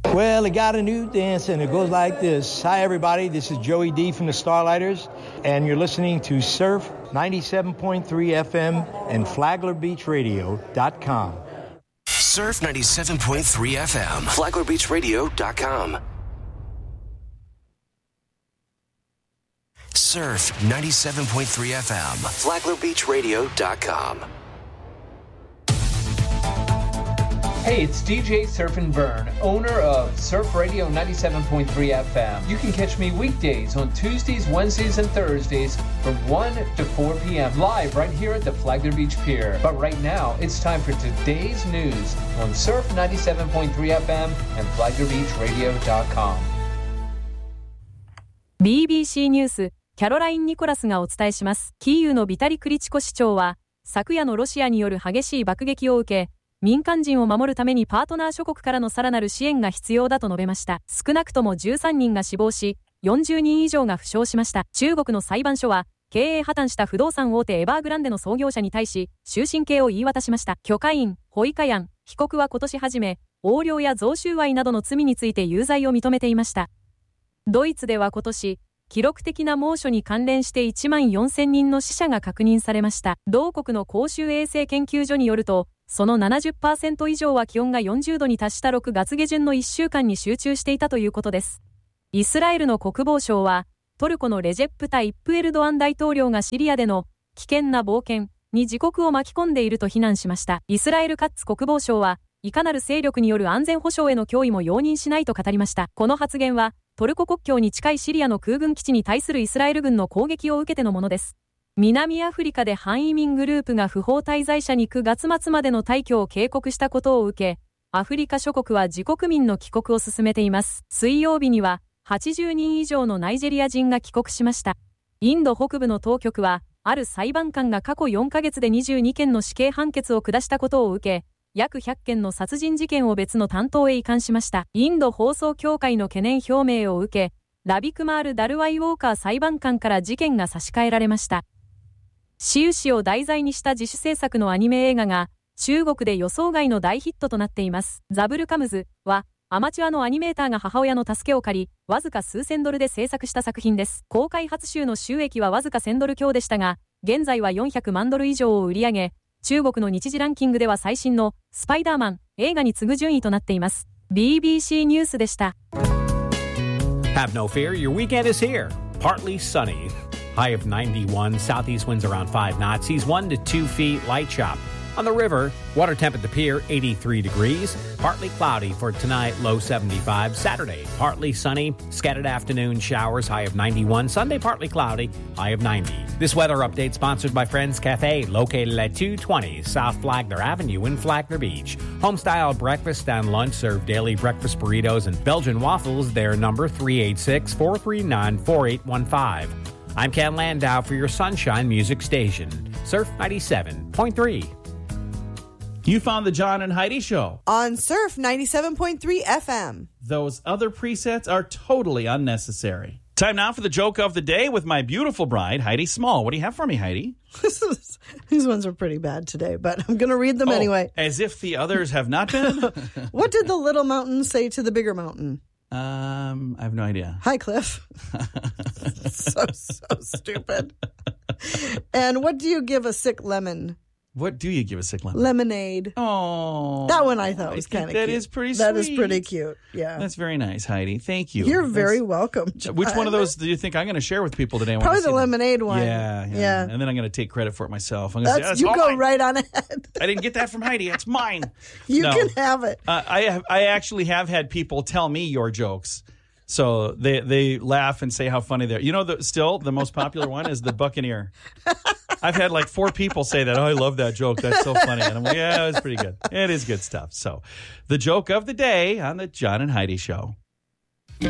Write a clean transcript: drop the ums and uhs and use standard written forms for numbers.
Well, it got a new dance, and it goes like this. Hi, everybody. This is Joey D from the Starlighters, and you're listening to Surf 97.3 FM and FlaglerBeachRadio.com. Surf 97.3 FM, FlaglerBeachRadio.com. Surf 97.3 FM, FlaglerBeachRadio.com. Hey, it's DJ Surf and Burn, owner of Surf Radio 97.3 FM. You can catch me weekdays on Tuesdays, Wednesdays, and Thursdays from 1 to 4 p.m. live right here at the Flagler Beach Pier. But right now, it's time for today's news on Surf 97.3 FM and FlaglerBeachRadio.com. BBC ニュース、キャロライン・ニコラスがお伝えします。キーウのビタリ・クリチコ市長は、昨夜のロシアによる激しい爆撃を受け、民間人を守るためにパートナー諸国からのさらなる支援が必要だと述べました。少なくとも13人が死亡し、40人以上が負傷しました。中国の裁判所は、経営破綻した不動産大手エバーグランデの創業者に対し、終身刑を言い渡しました。許家印、ホイカヤン、被告は今年初め、横領や贈収賄などの罪について有罪を認めていました。ドイツでは今年、記録的な猛暑に関連して1万4000人の死者が確認されました。同国の公衆衛生研究所によると、その 70% 以上は気温が40度に達した6月下旬の1週間に集中していたということです。イスラエルの国防省は、トルコのレジェップ・タイップ・エルドアン大統領がシリアでの危険な冒険に自国を巻き込んでいると非難しました。イスラエルカッツ国防省は、いかなる勢力による安全保障への脅威も容認しないと語りました。この発言は、トルコ国境に近いシリアの空軍基地に対するイスラエル軍の攻撃を受けてのものです。南アフリカで反移民グループが不法滞在者に9月末までの退去を警告したことを受け、アフリカ諸国は自国民の帰国を進めています。水曜日には80人以上のナイジェリア人が帰国しました。インド北部の当局は、ある裁判官が過去4ヶ月で22件の死刑判決を下したことを受け、約100件の殺人事件を別の担当へ移管しました。インド放送協会の懸念表明を受け、ラビクマール・ダルワイ・ウォーカー裁判官から事件が差し替えられました。シウ氏を題材にした自主制作のアニメ映画が中国で予想外の大ヒットとなっています。ザブルカムズはアマチュアのアニメーターが母親の助けを借り、わずか数千ドルで制作した作品です。公開初週の収益はわずか1000ドル強でしたが、現在は400万ドル以上を売り上げ、中国の日時ランキングでは最新のスパイダーマン映画に次ぐ順位となっています。BBC ニュースでした。 Have no fear, your weekend is here. Partly sunny. High of 91, southeast winds around 5 knots, seas 1 to 2 feet, light chop. On the river, water temp at the pier, 83 degrees. Partly cloudy for tonight, low 75. Saturday, partly sunny, scattered afternoon showers, high of 91. Sunday, partly cloudy, high of 90. This weather update sponsored by Friends Cafe, located at 220 South Flagler Avenue in Flagler Beach. Home-style breakfast and lunch, serve daily breakfast burritos and Belgian waffles. Their number, 386-439-4815. I'm Ken Landau for your Sunshine Music Station, Surf 97.3. You found the John and Heidi Show on Surf 97.3 FM. Those other presets are totally unnecessary. Time now for the joke of the day with my beautiful bride, Heidi Small. What do you have for me, Heidi? These ones are pretty bad today, but I'm going to read them anyway. As if the others have not been? What did the little mountain say to the bigger mountain? I have no idea. Hi, Cliff. so stupid. And what do you give a sick lemon? What do you give a sick lemon? Lemonade. Oh. That one I thought was kind of cute. That is pretty sweet. That is pretty cute, yeah. That's very nice, Heidi. Thank you. You're very welcome, John. Which one of those do you think I'm going to share with people today? Probably the lemonade one. Yeah. And then I'm going to take credit for it myself. I'm going to say, you go right on ahead. I didn't get that from Heidi. It's mine. You can have it. I actually have had people tell me your jokes. So they laugh and say how funny they are. You know, still the most popular one is the Buccaneer. I've had like 4 people say that. Oh, I love that joke. That's so funny. And I'm like, yeah, it's pretty good. It is good stuff. So the joke of the day on the John and Heidi Show.